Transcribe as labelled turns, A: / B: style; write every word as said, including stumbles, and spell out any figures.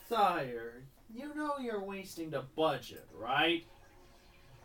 A: Sire, you know you're wasting the budget, right?